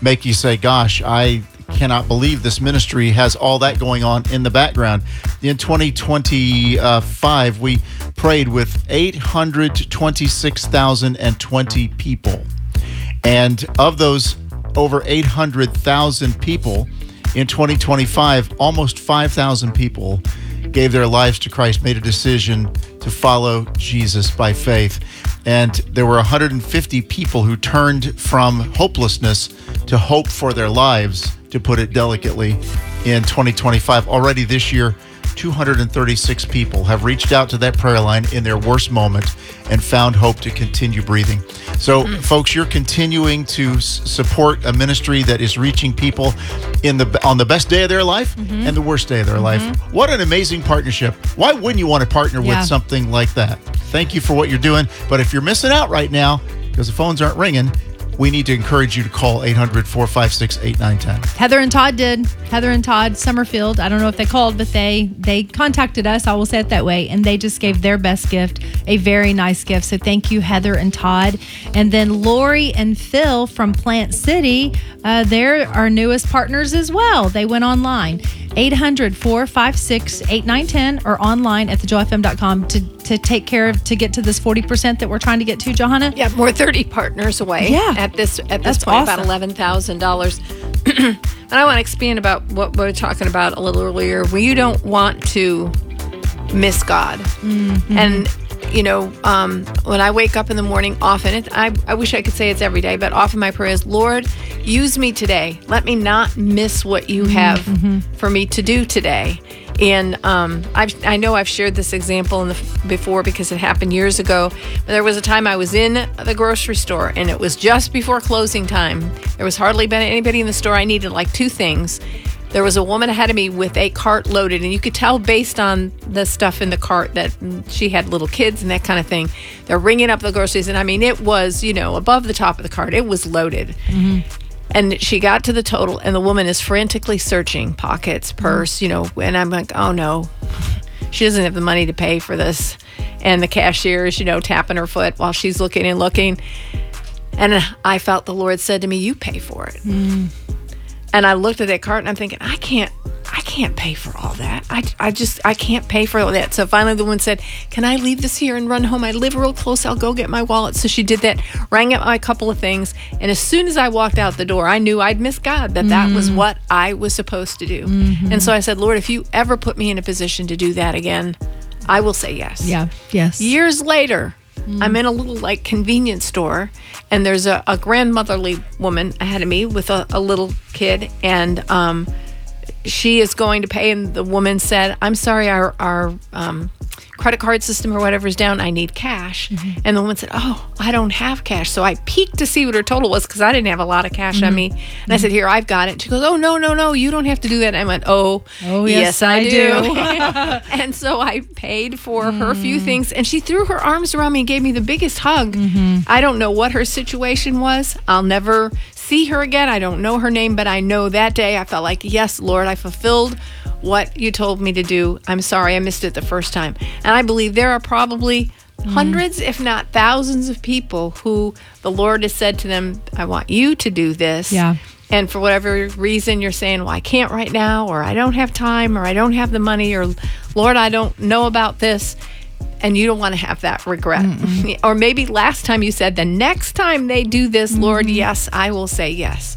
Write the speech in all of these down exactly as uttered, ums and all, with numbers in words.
make you say, gosh, I cannot believe this ministry has all that going on in the background. In twenty twenty-five, we prayed with eight hundred twenty-six thousand twenty people. And of those over eight hundred thousand people in twenty twenty-five, almost five thousand people gave their lives to Christ, made a decision to follow Jesus by faith. And there were one hundred fifty people who turned from hopelessness to hope for their lives, to put it delicately, in twenty twenty-five. Already this year, two hundred thirty-six people have reached out to that prayer line in their worst moment and found hope to continue breathing. So, mm. folks, you're continuing to s- support a ministry that is reaching people in the on the best day of their life mm-hmm. and the worst day of their mm-hmm. life. What an amazing partnership. Why wouldn't you want to partner yeah. with something like that? Thank you for what you're doing. But if you're missing out right now because the phones aren't ringing, we need to encourage you to call eight hundred, four five six, eight nine one zero. Heather and Todd did. Heather and Todd Summerfield. I don't know if they called, but they they contacted us. I will say it that way. And they just gave their best gift, a very nice gift. So thank you, Heather and Todd. And then Lori and Phil from Plant City. Uh, they're our newest partners as well. They went online. eight hundred, four five six, eight nine one zero or online at the joy f m dot com to, to take care of, to get to this forty percent that we're trying to get to, Johanna. Yeah, we're thirty partners away yeah. at this at this That's point, awesome. about eleven thousand dollars. And I want to expand about what we were talking about a little earlier. We don't want to miss God. Mm-hmm. And, you know, um, when I wake up in the morning, often, it, I, I wish I could say it's every day, but often my prayer is, Lord, use me today. Let me not miss what you have mm-hmm. for me to do today. And um, I've, I know I've shared this example in the, before because it happened years ago. But there was a time I was in the grocery store, and it was just before closing time. There was hardly been anybody in the store. I needed like two things. There was a woman ahead of me with a cart loaded, and you could tell based on the stuff in the cart that she had little kids and that kind of thing. They're ringing up the groceries, and I mean, it was, you know, above the top of the cart. It was loaded. Mm-hmm. And she got to the total, and the woman is frantically searching pockets, purse, you know, and I'm like, oh no, she doesn't have the money to pay for this. And the cashier is, you know, tapping her foot while she's looking and looking. And I felt the Lord said to me, you pay for it. Mm. And I looked at that cart and I'm thinking, I can't, I can't pay for all that. I, I just, I can't pay for all that. So finally the woman said, can I leave this here and run home? I live real close. I'll go get my wallet. So she did that, rang up a couple of things. And as soon as I walked out the door, I knew I'd missed God, that mm. that was what I was supposed to do. Mm-hmm. And so I said, Lord, if you ever put me in a position to do that again, I will say yes. Yeah. Yes. Years later, Mm. I'm in a little like convenience store, and there's a, a grandmotherly woman ahead of me with a, a little kid, and um, she is going to pay, and the woman said, I'm sorry, our, our um, credit card system or whatever is down. I need cash. Mm-hmm. And the woman said, oh, I don't have cash. So I peeked to see what her total was because I didn't have a lot of cash mm-hmm. on me. And mm-hmm. I said, here, I've got it. She goes, oh, no, no, no, you don't have to do that. And I went, oh, oh yes, yes I, I do. And so I paid for mm-hmm. her few things, and she threw her arms around me and gave me the biggest hug. Mm-hmm. I don't know what her situation was. I'll never see her again. I don't know her name, but I know that day I felt like, yes, Lord, I fulfilled what you told me to do. I'm sorry I missed it the first time. And I believe there are probably mm. hundreds, if not thousands of people who the Lord has said to them, I want you to do this. Yeah. And for whatever reason you're saying, well, I can't right now, or I don't have time, or I don't have the money, or Lord, I don't know about this. And you don't want to have that regret. Mm-mm. Or maybe last time you said, the next time they do this, mm-hmm. Lord, yes, I will say yes.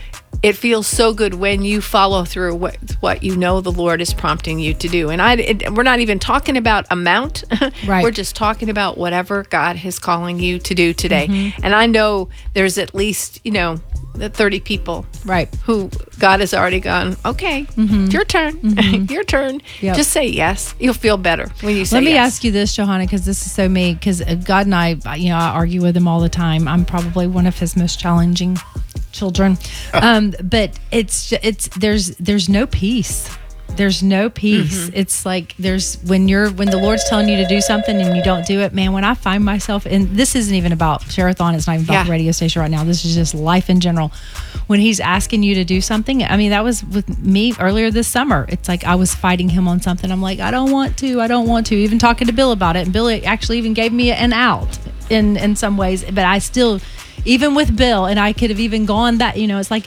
It feels so good when you follow through what what you know the Lord is prompting you to do. And I, it, we're not even talking about amount. Right. We're just talking about whatever God is calling you to do today. Mm-hmm. And I know there's at least, you know, the thirty people right. who God has already gone, okay, mm-hmm. your turn, mm-hmm. your turn. Yep. Just say yes. You'll feel better when you say yes. Let me yes. ask you this, Johanna, because this is so me, because God and I, you know, I argue with him all the time. I'm probably one of his most challenging children. Um, but it's, it's, there's, there's no peace. There's no peace. Mm-hmm. It's like there's when you're when the Lord's telling you to do something and you don't do it, man, when I find myself, and this isn't even about Share-a-thon, it's not even about yeah. the radio station right now. This is just life in general. When he's asking you to do something, I mean, that was with me earlier this summer. It's like I was fighting him on something. I'm like, I don't want to, I don't want to. Even talking to Bill about it, and Bill actually even gave me an out in in some ways, but I still, even with Bill, and I could have even gone that, you know, it's like